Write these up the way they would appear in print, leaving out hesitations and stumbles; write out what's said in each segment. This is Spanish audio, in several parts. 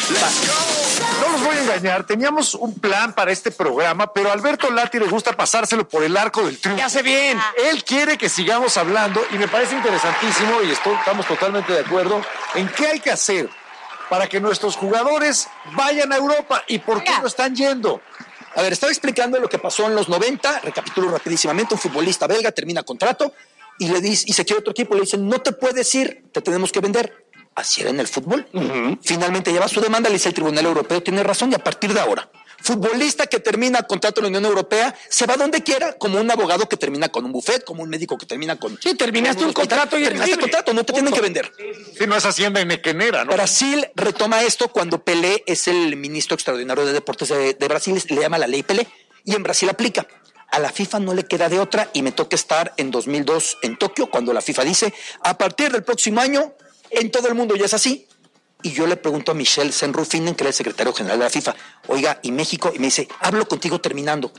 No los voy a engañar, teníamos un plan para este programa, pero a Alberto Lati le gusta pasárselo por el arco del triunfo. ¿Qué hace bien? Él quiere que sigamos hablando y me parece interesantísimo y estamos totalmente de acuerdo en qué hay que hacer para que nuestros jugadores vayan a Europa y por qué no están yendo. A ver, estaba explicando lo que pasó en los 90, recapitulo rapidísimamente, un futbolista belga termina contrato y le dice, y se quiere otro equipo, le dicen, no te puedes ir, te tenemos que vender. Así era en el fútbol. Finalmente lleva su demanda, le dice el Tribunal Europeo, tiene razón, y a partir de ahora, futbolista que termina contrato en la Unión Europea se va donde quiera, como un abogado que termina con un buffet, como un médico que termina con... Sí, terminaste un contrato y terminaste el contrato, no te tienen que vender. Sí, no es hacienda enequenera, ¿no? Brasil retoma esto cuando Pelé es el ministro extraordinario de Deportes de Brasil, le llama la ley Pelé, y en Brasil aplica. A la FIFA no le queda de otra y me toca estar en 2002 en Tokio, cuando la FIFA dice, a partir del próximo año, en todo el mundo ya es así. Y yo le pregunto a Michel Senrufinen, que era el secretario general de la FIFA, oiga, ¿y México? Y me dice, hablo contigo terminando.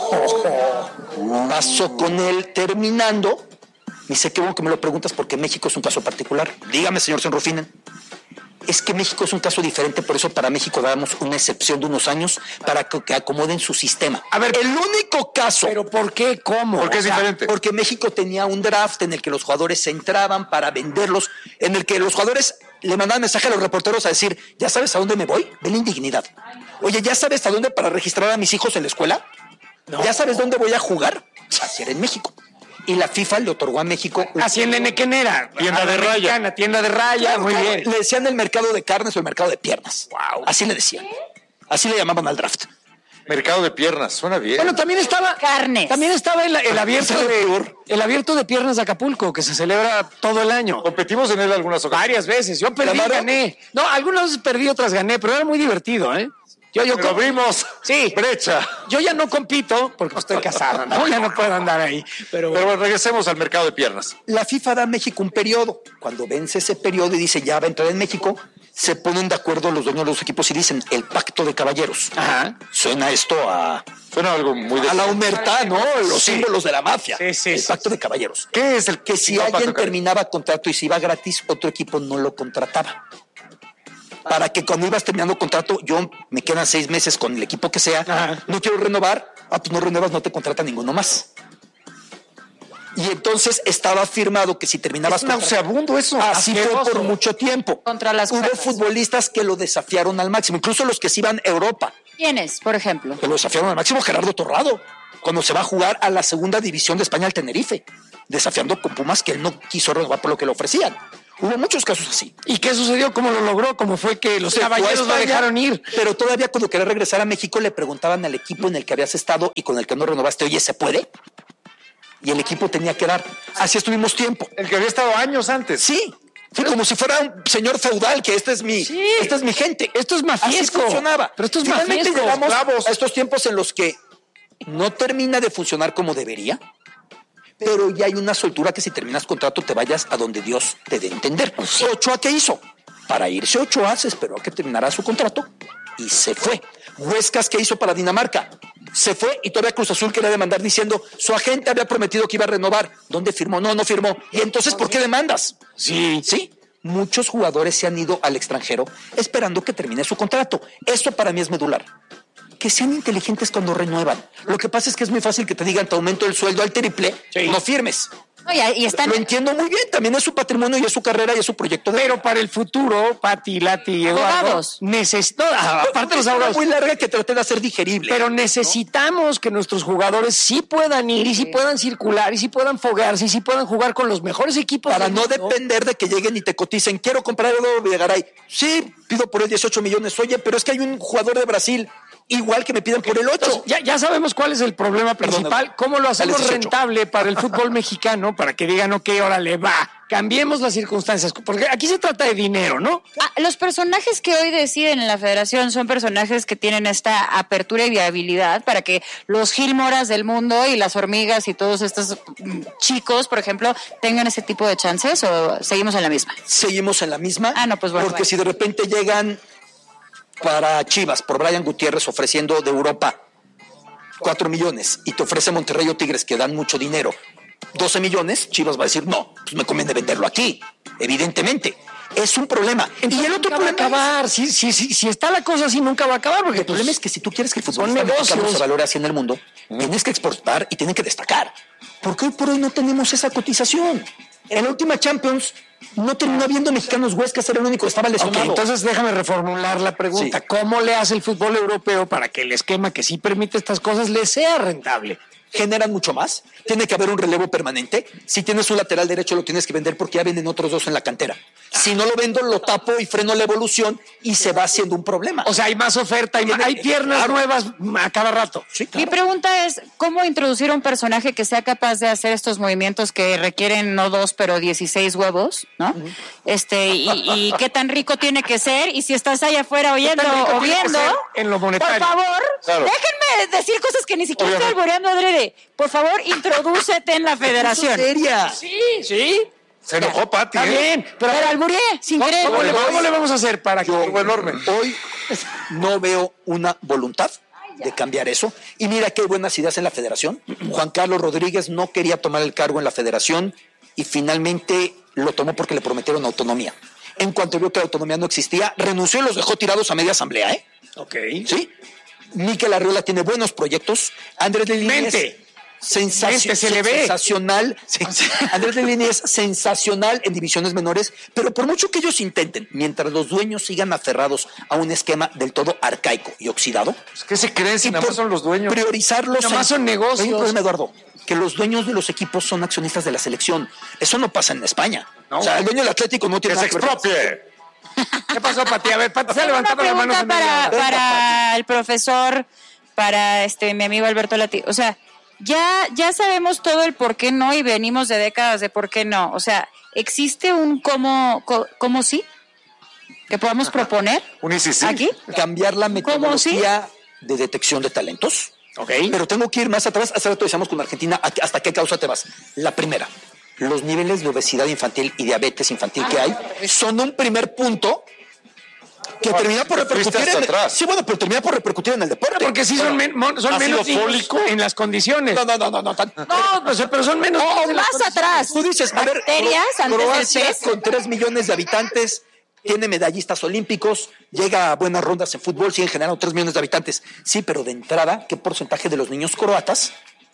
Paso con él terminando. Me dice, qué bueno que me lo preguntas porque México es un caso particular. Dígame, señor Senrufinen. Es que México es un caso diferente, por eso para México damos una excepción de unos años para que acomoden su sistema. A ver, el único caso... ¿Pero por qué? ¿Cómo? ¿Por qué es diferente? Porque México tenía un draft en el que los jugadores se entraban para venderlos, en el que los jugadores le mandaban mensaje a los reporteros a decir, ¿ya sabes a dónde me voy? Ve la indignidad. Oye, ¿ya sabes a dónde para registrar a mis hijos en la escuela? No. ¿Ya sabes dónde voy a jugar? Así era en México. Y la FIFA le otorgó a México... Hacienda enequenera. Tienda de raya. Tienda de raya, Claro, muy claro. bien. Le decían el mercado de carnes o el mercado de piernas. Wow. Así le decían. Así le llamaban al draft. Mercado de piernas, suena bien. Bueno, también estaba... Carnes. También estaba el abierto de piernas de Acapulco, que se celebra todo el año. Competimos en él algunas ocasiones. Varias veces. Yo perdí, gané. No, algunas veces perdí, otras gané, pero era muy divertido, ¿eh? Pero abrimos Sí. brecha. Yo ya no compito porque estoy casado, ¿no? Ya no puedo andar ahí. Pero bueno, regresemos al mercado de piernas. La FIFA da a México un periodo. Cuando vence ese periodo y dice ya va a entrar en México, se ponen de acuerdo los dueños de los equipos y dicen el pacto de caballeros. Ajá. Suena esto Suena algo muy... a la humertad, ¿no? Los símbolos de la mafia. Sí, el pacto de caballeros. ¿Qué es el Que si alguien terminaba contrato y se iba gratis, otro equipo no lo contrataba. Para que cuando ibas terminando contrato, yo me quedan 6 meses con el equipo que sea, no quiero renovar, pues no renuevas, no te contrata ninguno más. Y entonces estaba firmado que si terminabas... Es nauseabundo eso. Así fue por mucho tiempo. Contra las Hubo cuerdas. futbolistas que lo desafiaron al máximo, incluso los que se iban a Europa, ¿Quiénes, por ejemplo? que lo desafiaron al máximo. Gerardo Torrado, cuando se va a jugar a la segunda división de España al Tenerife, desafiando con Pumas que él no quiso renovar por lo que le ofrecían. Hubo muchos casos así. ¿y qué sucedió? ¿Cómo lo logró? ¿Cómo fue que los caballeros lo dejaron ir? Pero todavía cuando quería regresar a México le preguntaban al equipo en el que habías estado y con el que no renovaste, oye, ¿se puede? Y el equipo tenía que dar. Así estuvimos tiempo. El que había estado años antes. Sí. Fue como si fuera un señor feudal, que esta es mi gente. Esto es mafiesco. Así funcionaba. Pero esto es Finalmente mafiesco. llegamos a estos tiempos en los que no termina de funcionar como debería, pero ya hay una soltura que si terminas contrato te vayas a donde Dios te dé a entender. Ochoa, ¿qué hizo? Para irse Ochoa se esperó a que terminara su contrato y se fue. Huescas, ¿qué hizo para Dinamarca? Se fue y todavía Cruz Azul quería demandar diciendo su agente había prometido que iba a renovar. ¿Dónde firmó? No firmó. ¿Y entonces por qué demandas? Sí. Muchos jugadores se han ido al extranjero esperando que termine su contrato. Eso para mí es medular. Que sean inteligentes cuando renuevan. Lo que pasa es que es muy fácil que te digan te aumento el sueldo al triple, no firmes. No, y están... Lo entiendo muy bien, también es su patrimonio y es su carrera y es su proyecto de... Pero para el futuro, Pati, Lati, Eduardo, Abogados. aparte los abogados, muy larga que trate de hacer digerible. pero necesitamos que nuestros jugadores sí puedan ir y sí puedan circular y sí puedan foguearse y sí puedan jugar con los mejores equipos Para del no mundo. depender de que lleguen y te coticen, quiero comprar a Eduardo Videgaray. Sí, pido por él 18 millones. Oye, pero es que hay un jugador de Brasil igual que me piden por el 8. Ya sabemos cuál es el problema principal, cómo lo hacemos Dale 18. rentable para el fútbol mexicano, para que digan, ok, órale, va, cambiemos las circunstancias, porque aquí se trata de dinero, ¿no? Los personajes que hoy deciden en la federación son personajes que tienen esta apertura y viabilidad para que los Gil Moras del mundo y las hormigas y todos estos chicos, por ejemplo, tengan ese tipo de chances, o seguimos en la misma. Seguimos en la misma. No, pues bueno. Porque si de repente llegan para Chivas por Brian Gutiérrez ofreciendo de Europa 4 millones y te ofrece Monterrey o Tigres que dan mucho dinero 12 millones, Chivas va a decir no, pues me conviene venderlo aquí, evidentemente. Es un problema. Entonces, y el otro nunca va a problema acabar. Si está la cosa así, nunca va a acabar. Porque el problema es que si tú quieres que el fútbol negocios. se valore así en el mundo, tienes que exportar y tienen que destacar. Porque hoy por hoy no tenemos esa cotización. En la última Champions no terminó habiendo mexicanos. Huesca era el único que estaba lesionado. Ok, entonces déjame reformular la pregunta. Sí. ¿Cómo le hace el fútbol europeo para que el esquema que sí permite estas cosas le sea rentable? Generan mucho más. Tiene que haber un relevo permanente. Si tienes un lateral derecho, lo tienes que vender porque ya venden otros dos en la cantera. Si no lo vendo, lo tapo y freno la evolución y se va haciendo un problema. O sea, hay más oferta, hay piernas nuevas a cada rato. Sí, claro. Mi pregunta es, ¿cómo introducir un personaje que sea capaz de hacer estos movimientos que requieren no 2, pero 16 huevos, ¿no? Y qué tan rico tiene que ser, y si estás allá afuera oyendo o viendo, en lo monetario. por favor, Claro. déjenme decir cosas que ni siquiera estoy alboreando adrede. Por favor, introdúcete en la federación. Seria. Sí. Se enojó Pati, Está bien, Pero albureé, sin querer. ¿Cómo le vamos a hacer para que... Fue enorme. Hoy no veo una voluntad de cambiar eso. Y mira qué buenas ideas en la federación. Juan Carlos Rodríguez no quería tomar el cargo en la federación y finalmente lo tomó porque le prometieron autonomía. En cuanto vio que la autonomía no existía, renunció y los dejó tirados a media asamblea, ¿eh? Ok. ¿Sí? Mikel Arriola tiene buenos proyectos. Andrés Lilini Mente. Se le ve. sensacional. Andrés Lilini es sensacional en divisiones menores, pero por mucho que ellos intenten, mientras los dueños sigan aferrados a un esquema del todo arcaico y oxidado, ¿Qué se creen si nada más son los dueños? priorizarlos. Nada más son negocios. Hay un problema, Eduardo, que los dueños de los equipos son accionistas de la selección. Eso no pasa en España. No. O sea, el dueño del Atlético no ¡Que tiene se nada que ver. expropie! ¿Qué pasó, Pati? A ver, Pati se ha Tengo una levantado la mano. pregunta para el profesor, para mi amigo Alberto Lati. O sea, ya sabemos todo el por qué no y venimos de décadas de por qué no. O sea, ¿existe un cómo sí que podamos proponer Un sí. aquí? Cambiar la ¿Cómo metodología de detección de talentos. Ok. Pero tengo que ir más atrás. Hace rato decíamos con Argentina, ¿hasta qué causa te vas? La primera, los niveles de obesidad infantil y diabetes infantil que hay son un primer punto que termina por repercutir hasta atrás. Sí, bueno, pero termina por repercutir en el deporte. Porque sí son menos ácido niños fólico. en las condiciones. No. No, pero son menos. O más atrás. Tú dices, a ver, Bacterias antes del Croacia pez. con 3 millones de habitantes tiene medallistas olímpicos, llega a buenas rondas en fútbol, siguen generando 3 millones de habitantes. Sí, pero de entrada, ¿qué porcentaje de los niños croatas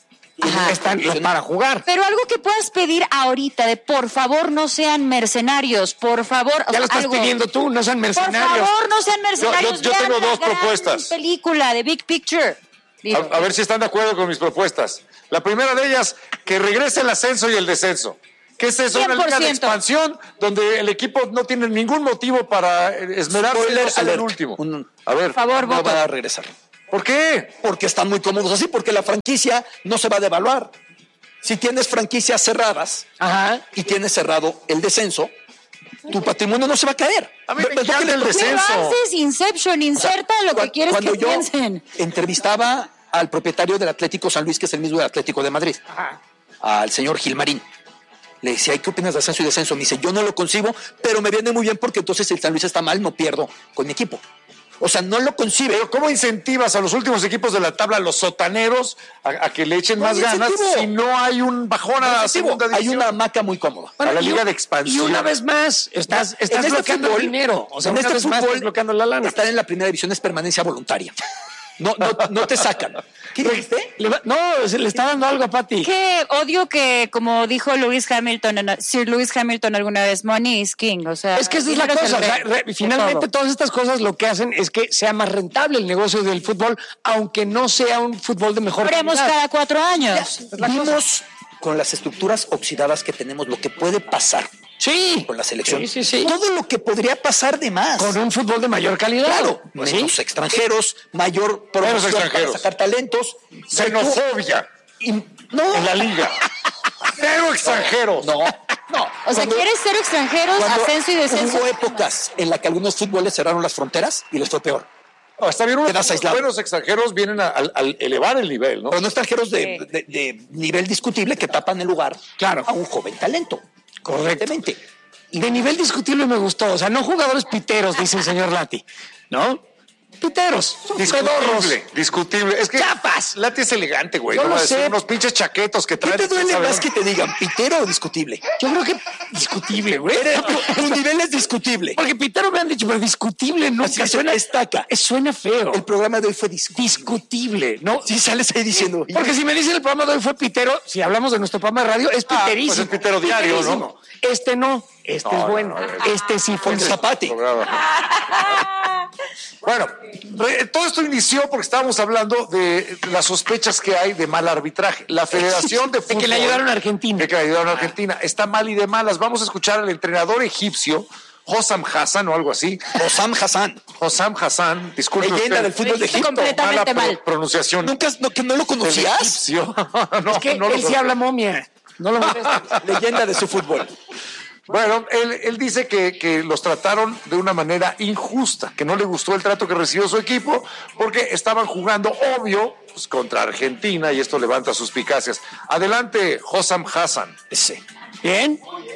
Están para jugar? Pero algo que puedas pedir ahorita de por favor no sean mercenarios, por favor. Ya lo estás algo. pidiendo tú, no sean Por mercenarios. favor no sean mercenarios. Yo vean tengo la dos gran propuestas. Película de Big Picture. Digo, A ver si están de acuerdo con mis propuestas. La primera de ellas, que regrese el ascenso y el descenso. ¿Qué es eso? Una liga de 100%. expansión donde el equipo no tiene ningún motivo para esmerarse en Spoiler no ser el alert. último. A ver, por favor, no voto. va a regresar. ¿Por qué? Porque están muy cómodos así, porque la franquicia no se va a devaluar. Si tienes franquicias cerradas Ajá. y tienes cerrado el descenso, tu patrimonio no se va a caer. A mí me Es lo que encanta le el pasa. ¿qué descenso. haces? Inception, inserta lo que quieres Cuando que yo piensen. entrevistaba al propietario del Atlético San Luis, que es el mismo del Atlético de Madrid, al señor Gilmarín, le decía, ¿qué opinas de ascenso y descenso? Me dice, yo no lo concibo, pero me viene muy bien porque entonces si el San Luis está mal, no pierdo con mi equipo. O sea, no lo concibe. Pero ¿cómo incentivas a los últimos equipos de la tabla, los sotaneros, a que le echen No más hay ganas incentivo. si no hay un bajón a la segunda Hay división? una hamaca muy cómoda. A la y liga un- de expansión. Y una vez más, estás En este bloqueando fútbol, el dinero. O sea, en una este vez más fútbol, estás bloqueando la lana. estar en la primera división es permanencia voluntaria. No te sacan. ¿Qué dijiste? No, se le está dando algo a Pati. Que odio que, como dijo Sir Lewis Hamilton alguna vez, money is king. O sea, Es que esa es la dinero cosa. el O sea, rey de finalmente todo. todas estas cosas lo que hacen es que sea más rentable el negocio del fútbol, aunque no sea un fútbol de mejor Veremos calidad. cada 4 años. Vimos con las estructuras oxidadas que tenemos lo que puede pasar Sí. con la selección. Sí. Todo lo que podría pasar de más. Con un fútbol de mayor calidad. Claro, Pues menos sí. extranjeros, mayor promoción para extranjeros. sacar talentos. Xenofobia No, en la liga. Cero extranjeros. no. O sea, ¿quieres ser extranjeros, Cuando ascenso y descenso? Hubo épocas en las que algunos fútboles cerraron las fronteras y les fue peor. No, está bien, Quedas unos aislado. buenos extranjeros vienen al elevar el nivel, ¿no? Pero no extranjeros de nivel discutible que tapan el lugar Claro. a un joven talento. Correctamente. Y de nivel discutible me gustó. O sea, no jugadores piteros, dice el señor Lati. ¿No? Piteros, pedorros. Discutible. Es que Chapas. Lati es elegante, güey. Yo No lo va a decir sé. unos pinches chaquetos que ¿Qué traen. te duele ¿sabes? más que te digan, pitero o discutible? Yo creo que discutible, güey. Tu nivel es discutible. Porque pitero me han dicho, pero discutible nunca Así suena. destaca. Suena feo. El programa de hoy fue Discutible, ¿no? Sí, sales ahí diciendo. Porque si me dicen el programa de hoy fue pitero, si hablamos de nuestro programa de radio, es piterísimo. pues es pitero diario, ¿no? Piterísimo. Este no, es bueno. Este sí fue Con Zapati. Programa. Bueno, todo esto inició porque estábamos hablando de las sospechas que hay de mal arbitraje. La Federación de Fútbol... que le ayudaron a Argentina. De que le ayudaron a Argentina. Está mal y de malas. Vamos a escuchar al entrenador egipcio, Hossam Hassan o algo así. Osam Hassan. Hossam Hassan, disculpe Leyenda usted. del fútbol de Egipto. Completamente Mala mal. pronunciación. ¿Que no lo del conocías? egipcio. No, Es que no lo él sí habla momia. No lo molestes. Leyenda de su fútbol. Bueno, él dice que los trataron de una manera injusta, que no le gustó el trato que recibió su equipo porque estaban jugando, obvio, pues, contra Argentina y esto levanta suspicacias. Adelante, Hossam Hassan. Ese. Bien.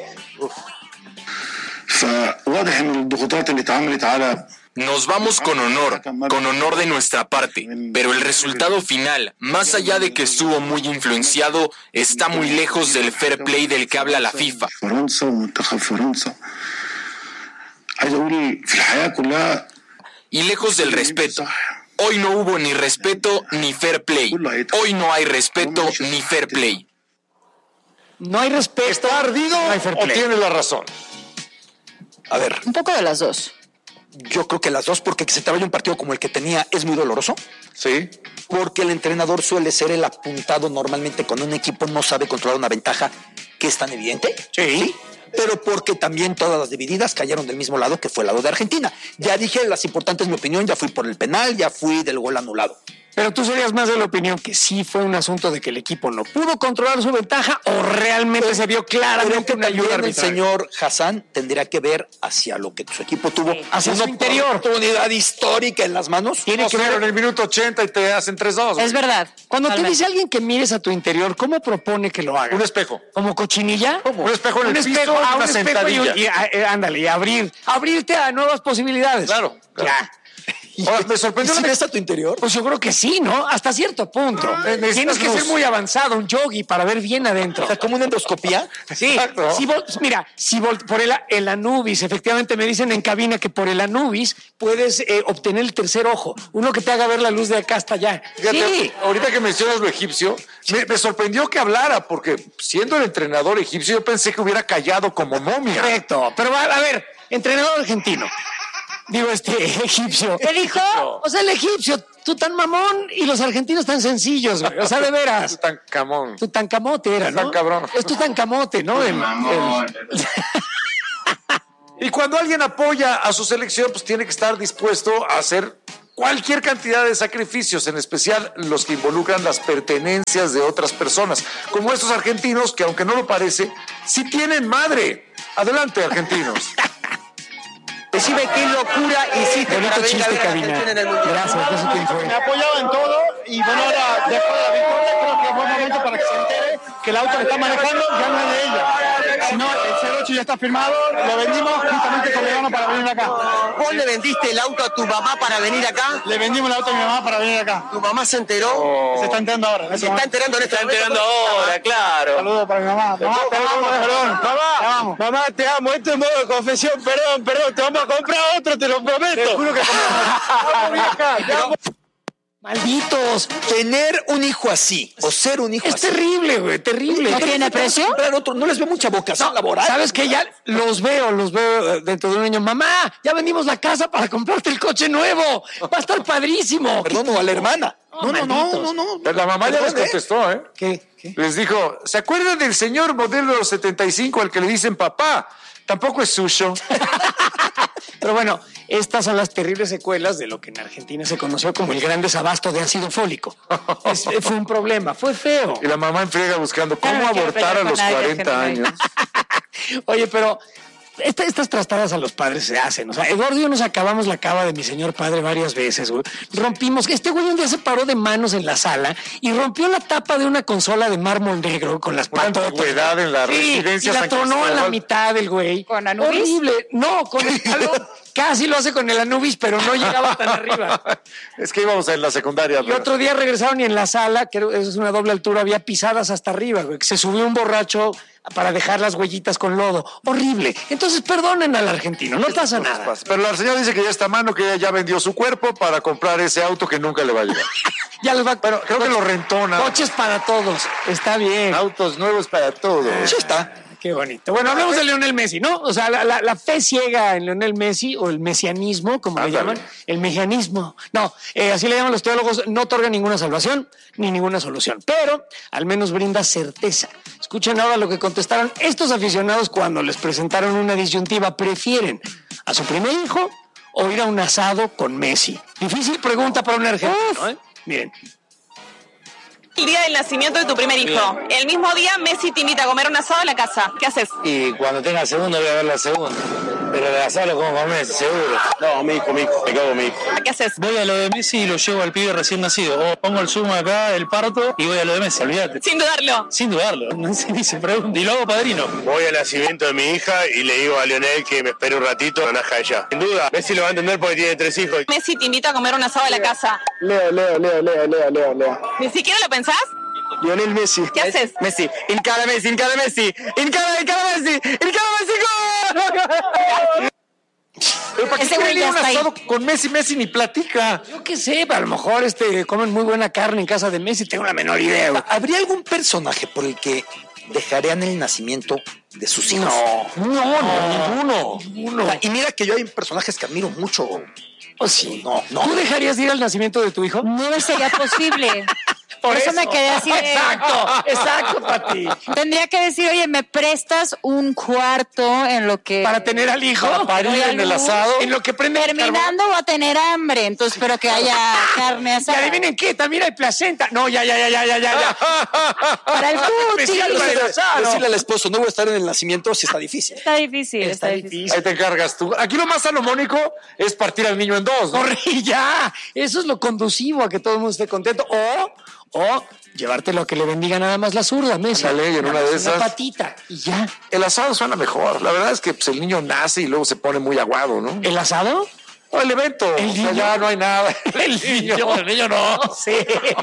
فواضح ان الضغوطات اللي اتعملت على Nos vamos con honor de nuestra parte, pero el resultado final, más allá de que estuvo muy influenciado, está muy lejos del fair play del que habla la FIFA. فرنسا ومنتخب فرنسا عايز اقول في الحياه كلها Y lejos del respeto. Hoy no hubo ni respeto ni fair play. Hoy no hay respeto ni fair play. No hay respeto. ¿Está ardido No hay fair o play. tiene la razón? A ver, Un poco de las dos. yo creo que las dos, porque que se te vaya un partido como el que tenía es muy doloroso. Sí. Porque el entrenador suele ser el apuntado normalmente cuando un equipo no sabe controlar una ventaja que es tan evidente. Sí. Pero porque también todas las divididas cayeron del mismo lado que fue el lado de Argentina. Ya dije, las importantes, mi opinión, ya fui por el penal, ya fui del gol anulado. Pero tú serías más de la opinión que sí fue un asunto de que el equipo no pudo controlar su ventaja o realmente se vio Creo claramente que una ayuda también el arbitral. señor Hassan tendría que ver hacia lo que su equipo tuvo. Hacia una su interior. oportunidad histórica en las manos. Tiene que Pero en ver. el minuto 80 y te hacen 3-2. Es verdad. Cuando te Totalmente. dice alguien que mires a tu interior, ¿cómo propone que lo haga? Un espejo. ¿Como cochinilla? Un espejo en Un el piso, espejo, una un espejo sentadilla. ándale, y abrirte a nuevas posibilidades. Claro. Ya. Ahora, me ¿Y sorprendió si la ves a tu interior? Pues yo creo que sí, ¿no? Hasta cierto punto. necesitas Tienes que luz. ser muy avanzado, un yogi, para ver bien adentro. O sea, como una endoscopía. Sí, Exacto. mira, por el Anubis, efectivamente me dicen en cabina que por el Anubis puedes obtener el tercer ojo, uno que te haga ver la luz de acá hasta allá. Fíjate, Sí, ahorita que mencionas lo egipcio, me sorprendió que hablara, porque siendo el entrenador egipcio, yo pensé que hubiera callado como momia. correcto. Pero a ver, entrenador argentino. Digo, egipcio. ¿Qué dijo? O sea, el egipcio, tú tan mamón y los argentinos tan sencillos, güey. O sea, de veras. Tan camón. Tu tan camote era, ¿no? Tan cabrón. Es tu tan camote, ¿no? Y cuando alguien apoya a su selección, pues tiene que estar dispuesto a hacer cualquier cantidad de sacrificios, en especial los que involucran las pertenencias de otras personas, como estos argentinos que, aunque no lo parece, sí tienen madre. Adelante, argentinos. Decime qué locura hiciste Bonito para venir a chiste, ver a cabina. Argentina en el Mundial. Gracias, eso te fue. Me apoyaba en todo y bueno, ahora después de la victoria creo que es buen momento para que se entere que el auto que está manejando ya no es de ella. Si no, el 08 ya está firmado, lo vendimos justamente con Leona para venir acá. ¿Vos le vendiste el auto a tu mamá para venir acá? Le vendimos el auto a mi mamá para venir acá. ¿Tu mamá se enteró? Se está enterando ahora. Se está enterando en este momento. claro. Saludos para mi mamá. Mamá, te amo, perdón. Mamá, mamá, te amo. Esto es modo de confesión. Perdón. Te vamos a comprar otro, te lo prometo. Te juro que Malditos. Tener un hijo así o ser un hijo Es así. terrible, güey, terrible. ¿No tiene precio? Comprar otro, no les veo mucha vocación laboral. ¿Sabes qué? Ya los veo dentro de un año. Mamá, ya vendimos la casa para comprarte el coche nuevo. Va a estar padrísimo. Perdón, o a la hermana. No. La mamá ya les contestó, ¿eh? ¿Qué? Les dijo, ¿se acuerdan del señor modelo de los 75 al que le dicen papá? Tampoco es suyo. Pero bueno, estas son las terribles secuelas de lo que en Argentina se conoció como el gran desabasto de ácido fólico. Fue un problema, fue feo. Y la mamá en friega buscando cómo Claro, no quiero abortar pelear a con los nadie, 40 años. Oye, pero estas trastadas a los padres se hacen. O sea, Eduardo y yo nos acabamos la cava de mi señor padre varias veces, güey. Rompimos. Este güey un día se paró de manos en la sala y rompió la tapa de una consola de mármol negro con las Una patotas. antigüedad en la Sí, residencia y la San tronó a la Cristóbal. mitad el güey. ¿Con Anubis? Horrible. No, con el talón. Casi lo hace con el Anubis, pero no llegaba tan arriba. Es que íbamos en la secundaria. Y otro día regresaron y en la sala, que es una doble altura, había pisadas hasta arriba, güey. Se subió un borracho para dejar las huellitas con lodo. Horrible. Entonces perdonen al argentino, no pasa nada. Pero la señora dice que ya está a mano, que ella ya vendió su cuerpo para comprar ese auto que nunca le va a llegar. Ya les va. Pero creo que lo rentó nada. Coches para todos. Está bien. Autos nuevos para todos. Ya está. Qué bonito. Bueno, hablemos de Lionel Messi, ¿no? O sea, la fe ciega en Lionel Messi, o el mesianismo, como le llaman, el mesianismo. No, así le llaman los teólogos, no otorga ninguna salvación ni ninguna solución, pero al menos brinda certeza. Escuchen ahora lo que contestaron estos aficionados cuando les presentaron una disyuntiva. ¿Prefieren a su primer hijo o ir a un asado con Messi? Difícil pregunta para un argentino, ¿eh? Miren. El día del nacimiento de tu primer hijo. El mismo día Messi te invita a comer un asado en la casa. ¿Qué haces? Y cuando tenga el segundo voy a ver la segunda. Pero el asado lo como con Messi, seguro. No, mi hijo. Me cago en mi hijo. ¿Qué haces? Voy a lo de Messi y lo llevo al pibe recién nacido. O pongo el zumo acá, el parto, y voy a lo de Messi, olvídate. Sin dudarlo. Sin dudarlo, no sé ni se pregunta. Y lo hago padrino. Voy al nacimiento de mi hija y le digo a Lionel que me espere un ratito, no naja ella. Sin duda, Messi lo va a entender porque tiene 3 hijos. Messi te invita a comer un asado en la casa. Leo. ¿Ni siquiera lo pensás? Lionel Messi. ¿Qué haces? Messi, encara Messi, encara Messi, encara Messi, encara Messi, Pero ¿para qué Ese quiere güey ir a ya un está ahí. asado con Messi? Messi ni platica. Yo qué sé, a lo mejor comen muy buena carne en casa de Messi, tengo la menor idea, güey. ¿Habría algún personaje por el que dejarían el nacimiento de sus hijos? Ninguno. Y mira que yo hay personajes que admiro mucho. Oh, sí. No. ¿Tú dejarías de ir al nacimiento de tu hijo? No sería posible. Por eso me quedé así de... Exacto, Pati. Tendría que decir, oye, ¿me prestas un cuarto en lo que... Para tener al hijo. Para parir en el asado. En lo que prende el carbón. Terminando voy a tener hambre, entonces espero que haya carne Y asada. adivinen qué, también hay placenta. No, ya. Para el cuti. Decirle al esposo, no voy a estar en el nacimiento si está difícil. Está difícil. Ahí te encargas tú. Aquí lo más salomónico es partir al niño en dos, ¿no? Corre ya. Eso es lo conducivo a que todo el mundo esté contento. O llevártelo a que le bendiga nada más la zurda, Messi. Ándale, y en una de esas. Una patita y ya. El asado suena mejor. La verdad es que pues, el niño nace y luego se pone muy aguado, ¿no? ¿El asado? O el evento. ¿El O sea, niño? ya no hay nada. El niño no. Sí.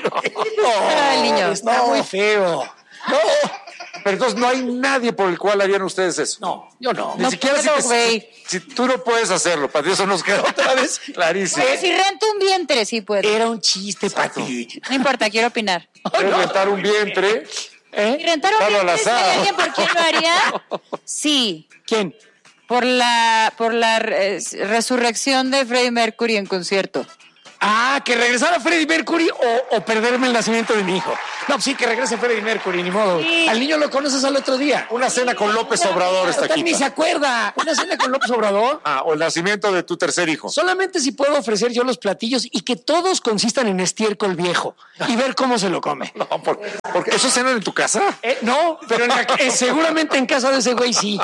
El niño. Está muy feo. No. Pero entonces no hay nadie por el cual harían ustedes eso. No, yo no. Ni No siquiera puedo, si güey. tú no puedes hacerlo, para eso nos queda otra vez clarísimo. Pero si rento un vientre, sí puedo. Era un chiste, Pati. No importa, quiero opinar. Puedes rentar un vientre. Si rentar un Claro, al vientre, ¿sí asado. hay alguien por quién lo haría? Sí. ¿Quién? Por la resurrección de Freddie Mercury en concierto. Ah, que regresara Freddie Mercury o perderme el nacimiento de mi hijo. No, sí, que regrese Freddie Mercury, ni modo. Sí. Al niño lo conoces al otro día. Una cena con López Obrador está Total, aquí. ni se acuerda. Una cena con López Obrador. O el nacimiento de tu tercer hijo. Solamente si puedo ofrecer yo los platillos y que todos consistan en estiércol viejo y ver cómo se lo come. No, porque ¿eso cenan en tu casa? No, pero seguramente en casa de ese güey sí.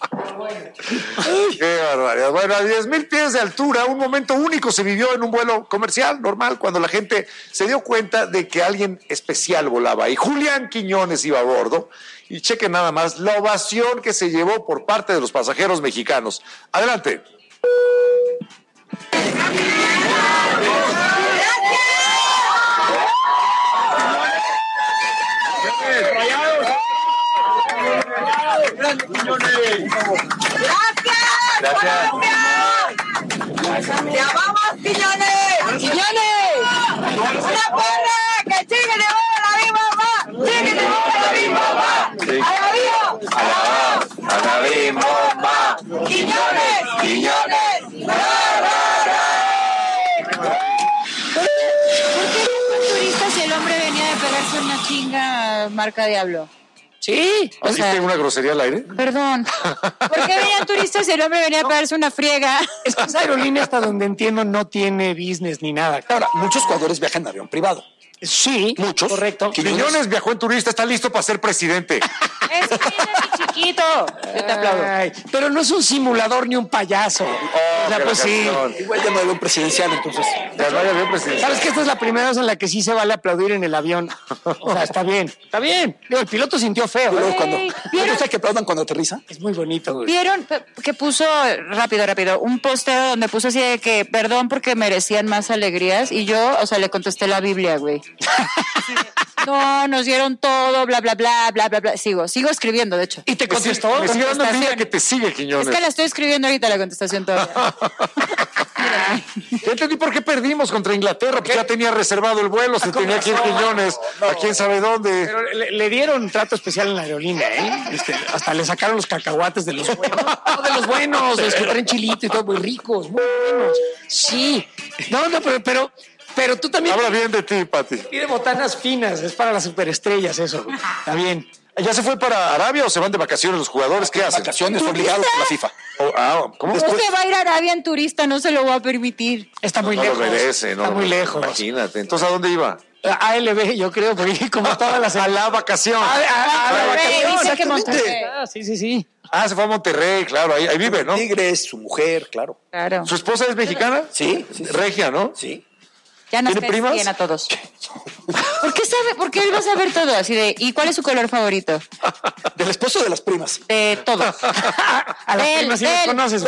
Qué barbaridad. Bueno, a 10,000 pies de altura, un momento único se vivió en un vuelo comercial normal cuando la gente se dio cuenta de que alguien especial volaba ahí. Julián Quiñones iba a bordo y chequen nada más la ovación que se llevó por parte de los pasajeros mexicanos. Adelante. ¡Gracias! ¡Te amamos, Quiñones! ¡Quiñones! ¡Una porra! ¡Que chique te va a la misma mamá! ¡Chique te va a la misma mamá! ¡A la misma mamá! ¡Quiñones! ¡Quiñones! ¿Por qué un turista si el hombre venía de pegarse una chinga marca Diablo? Sí. O sea, ¿Hiciste una grosería al aire? perdón. ¿Por qué venían turistas si el hombre venía a pegarse una friega? Es que esa aerolínea, hasta donde entiendo, no tiene business ni nada. Ahora, muchos jugadores viajan en avión privado. Sí, muchos. Correcto. Quiñones viajó en turista, está listo para ser presidente. Es mi chiquito. Yo te aplaudo. Ay, pero no es un simulador ni un payaso. O sea, que pues la sí. canción. Igual ya no hay avión presidencial, entonces. Ya no hay avión presidencial. ¿Sabes que esta es la primera vez en la que sí se vale aplaudir en el avión? O sea, está bien, está bien. Digo, el piloto sintió feo. Luego, ¿eh? cuando ¿vieron? ¿no gusta que aplaudan cuando aterriza? Es muy bonito, güey. ¿Vieron que puso, rápido, un posteo donde puso así de que perdón porque merecían más alegrías? Y yo, o sea, le contesté la Biblia, güey. No, nos dieron todo, bla, bla, bla, bla, bla, bla. Sigo escribiendo, de hecho. ¿Y te contestó? Me sigue dando envidia Contestación. que te sigue, Quiñones. Es que la estoy escribiendo ahorita la contestación todavía. Ya entendí por qué perdimos contra Inglaterra, porque ya tenía reservado el vuelo, se tenía que ir Quiñones, a quién sabe dónde. Pero le dieron trato especial en la aerolínea, ¿eh? Hasta le sacaron los cacahuates de los buenos. No, de los buenos, de los que traen chilito y todo, muy ricos, muy buenos. Sí. No, pero tú también. Habla bien de ti, Pati. Pide botanas finas, es para las superestrellas eso. Está bien. ¿Ya se fue para Arabia o se van de vacaciones los jugadores? ¿Qué hacen? Vacaciones obligados por la FIFA. ¿Cómo? No se va a ir a Arabia en turista, no se lo va a permitir. Está muy No lejos. lo merece, no. Está muy lejos. Imagínate. Entonces, ¿a dónde iba? A ALB, yo creo, porque como todas las. A la vacación. A la vacación. Dice que exactamente. Monterrey. Sí. Se fue a Monterrey, claro, ahí vive, ¿no? Tigres, su mujer, claro. Claro. ¿Su esposa es mexicana? Sí. Regia, ¿no? Sí. Ya nos ¿Tiene primas? bien a todos. ¿Por qué él va a saber todo? Así de, ¿y cuál es su color favorito? Del esposo de las primas. De todo. A las Él, primas sí las él. conoces.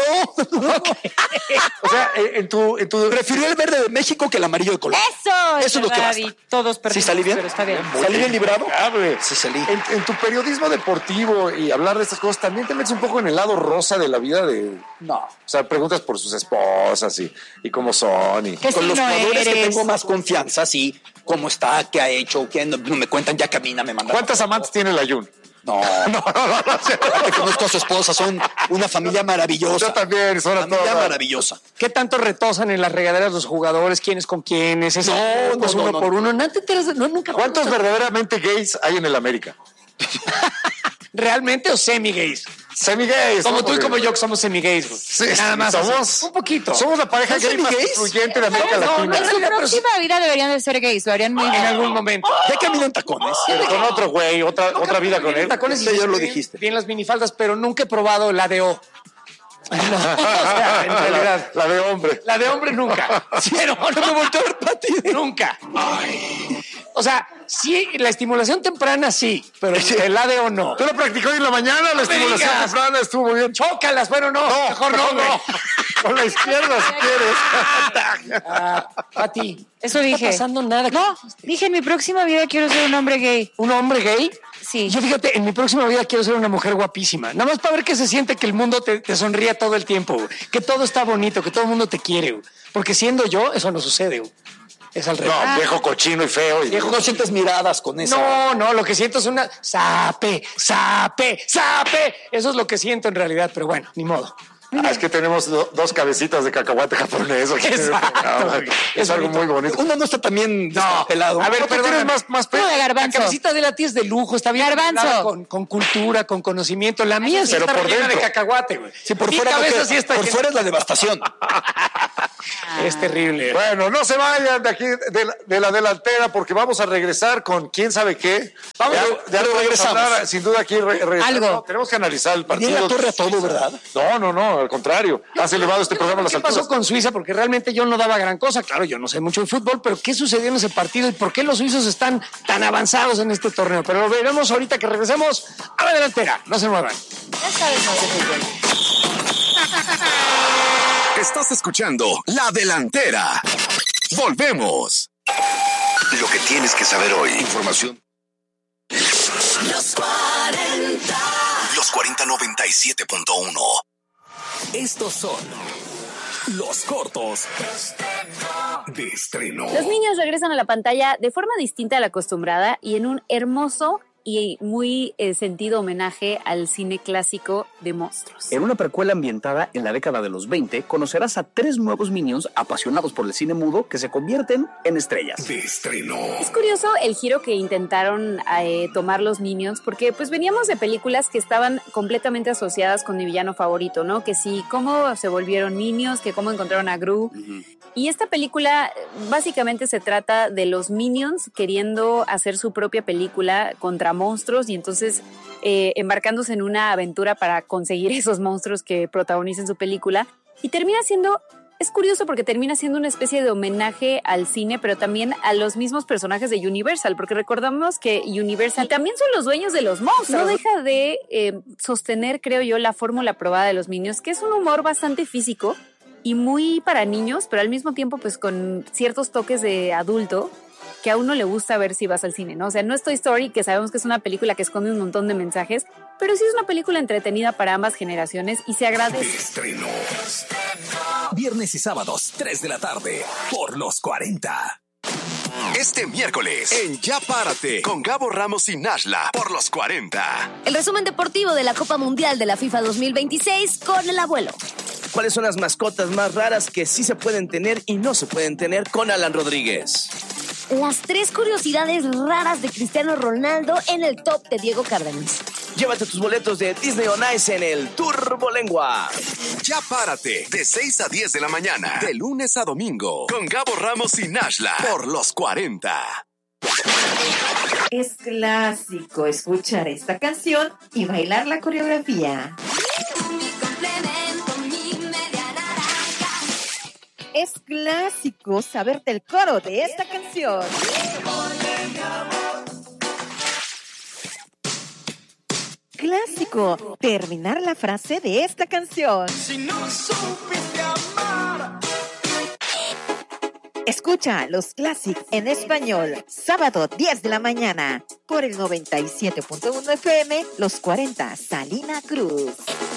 O sea, en tu Prefirió el verde de México que el amarillo de Colombia. Eso es lo que verdad, basta. y todos perdimos, ¿Sí salí bien? pero está bien. ¿Salí bien librado? Hable. Sí, salí. En tu periodismo deportivo y hablar de estas cosas, ¿también te metes un poco en el lado rosa de la vida de...? No. O sea, preguntas por sus esposas y cómo son y... ¿Qué Con los signo jugadores que eres? tengo más confianza, sí. ¿Cómo está? ¿Qué ha hecho? ¿Qué no me cuentan? Ya camina, me mandan. ¿Cuántas amantes tiene el Ayun? No. Aparte, conozco a su esposa, son una familia maravillosa. Yo también, son a Familia todas. maravillosa. ¿Qué tanto retosan en las regaderas los jugadores? ¿Quiénes con quiénes? Eso, pues no, uno no. por uno. No te enteras de... No, nunca. ¿Cuántos verdaderamente gays hay en el América? ¿Realmente o semi-gays? Semi-gays. Como ¿no? tú y Porque- como yo, que somos semi-gays. güey. Sí, Nada más. somos- así. Un poquito. Somos la pareja ¿Son gay más semi-gays? influyente de América No, Latina. no, En su próxima vida deberían de ser gays, lo harían muy bien. En algún momento. Ya camino en tacones. Pero con otro güey, otra vida con él. Tacones y Sí, ya lo bien- dijiste. Bien las minifaldas, pero nunca he probado la de O. No, o sea, en realidad. La de hombre. La de hombre nunca. Pero no me volteo a ver Pati. Nunca. O sea, sí, la estimulación temprana sí, pero el ADO no. ¿Tú lo practicó hoy en la mañana? La estimulación digas. temprana estuvo muy bien. Chócalas, bueno, no. Mejor no, güey. Con la izquierda, si quieres. Pati, Eso no dije. está pasando nada. No, dije en mi próxima vida quiero ser un hombre gay. ¿Un hombre gay? Sí. Yo fíjate, en mi próxima vida quiero ser una mujer guapísima. Nada más para ver que se siente que el mundo te sonríe todo el tiempo, güey. Que todo está bonito, que todo el mundo te quiere, güey. Porque siendo yo, eso no sucede, güey. Es al revés. No, viejo cochino y feo. Viejo, no sientes miradas con eso. No, lo que siento es una sape. Eso es lo que siento en realidad, pero bueno, ni modo. Es que tenemos dos cabecitas de cacahuate japonés. Exacto. Es algo muy bonito. Uno no está también pelado. A ver, ¿Tú tienes perdóname. más Uno de La garbanzo. cabecita de la tía es de lujo, está bien Garbanzo. arreglada con cultura, con conocimiento. La mía sí Pero está por llena de dentro. cacahuate, güey. Sí, por Mi fuera, cabeza sí está por llena. fuera es la devastación. Es terrible. Bueno, no se vayan de aquí de la delantera porque vamos a regresar con quién sabe qué. Vamos, Ya ya lo vamos a regresamos. hablar, sin duda aquí regresamos. Algo. No, tenemos que analizar el partido. Viene la torre a todo, ¿verdad? No, al contrario. Has elevado este programa a las ¿Qué pasó alturas. con Suiza? Porque realmente yo no daba gran cosa. Claro, yo no sé mucho de fútbol, pero ¿qué sucedió en ese partido y por qué los suizos están tan avanzados en este torneo? Pero lo veremos ahorita que regresemos a la delantera. No se muevan. Ya sabes más de fútbol. Estás escuchando La Delantera. Volvemos. Lo que tienes que saber hoy. Información. Los 40 97.1. Estos son los cortos de estreno. Los niños regresan a la pantalla de forma distinta a la acostumbrada y en un hermoso y muy sentido homenaje al cine clásico de monstruos. En una precuela ambientada en la década de los 20, conocerás a 3 nuevos Minions apasionados por el cine mudo que se convierten en estrellas. De estreno. Es curioso el giro que intentaron tomar los Minions, porque pues veníamos de películas que estaban completamente asociadas con mi villano favorito, ¿no? Que sí, cómo se volvieron Minions, que cómo encontraron a Gru. Y esta película básicamente se trata de los Minions queriendo hacer su propia película contra monstruos y entonces embarcándose en una aventura para conseguir esos monstruos que protagonicen su película. Y termina siendo... Es curioso porque termina siendo una especie de homenaje al cine, pero también a los mismos personajes de Universal, porque recordamos que Universal también son los dueños de los monstruos. No deja de sostener, creo yo, la fórmula probada de los Minions, que es un humor bastante físico y muy para niños, pero al mismo tiempo pues con ciertos toques de adulto que a uno le gusta ver si vas al cine, ¿no? O sea, no es Toy Story, que sabemos que es una película que esconde un montón de mensajes, pero sí es una película entretenida para ambas generaciones y se agradece. Estreno. Viernes y sábados, 3 de la tarde, por los 40. Este miércoles, en Ya Párate, con Gabo Ramos y Nashla, por los 40. El resumen deportivo de la Copa Mundial de la FIFA 2026 con el abuelo. ¿Cuáles son las mascotas más raras que sí se pueden tener y no se pueden tener con Alan Rodríguez? Las 3 curiosidades raras de Cristiano Ronaldo en el top de Diego Cárdenas. Llévate tus boletos de Disney on Ice en el Turbolengua. Ya Párate, de 6 a 10 de la mañana, de lunes a domingo, con Gabo Ramos y Nashla, por los 40. Es clásico escuchar esta canción y bailar la coreografía. Es clásico saberte el coro de esta canción. Clásico terminar la frase de esta canción. Si no supiste amar. Escucha los clásicos en español, sábado 10 de la mañana, por el 97.1 FM, los 40, Salina Cruz.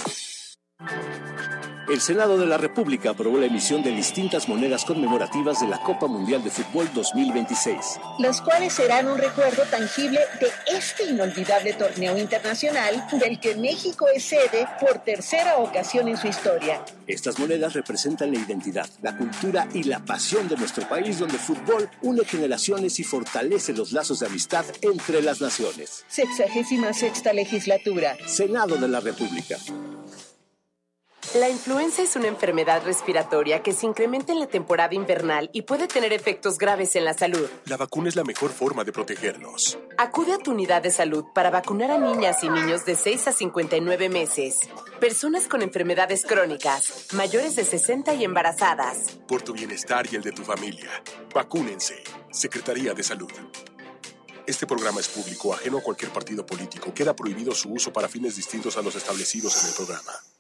El Senado de la República aprobó la emisión de distintas monedas conmemorativas de la Copa Mundial de Fútbol 2026. Los cuales serán un recuerdo tangible de este inolvidable torneo internacional del que México es sede por tercera ocasión en su historia. Estas monedas representan la identidad, la cultura y la pasión de nuestro país, donde el fútbol une generaciones y fortalece los lazos de amistad entre las naciones. 66ª legislatura. Senado de la República. La influenza es una enfermedad respiratoria que se incrementa en la temporada invernal y puede tener efectos graves en la salud. La vacuna es la mejor forma de protegernos. Acude a tu unidad de salud para vacunar a niñas y niños de 6 a 59 meses, personas con enfermedades crónicas, mayores de 60 y embarazadas. Por tu bienestar y el de tu familia, vacúnense. Secretaría de Salud. Este programa es público, ajeno a cualquier partido político. Queda prohibido su uso para fines distintos a los establecidos en el programa.